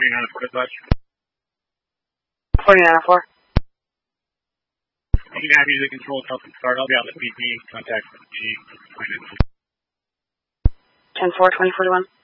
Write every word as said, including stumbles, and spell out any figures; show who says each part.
Speaker 1: forty-nine four dispatch.
Speaker 2: forty-nine oh four.
Speaker 1: You can have music control help and start. I'll be out at B P. Contact G.
Speaker 2: ten four twenty forty-one.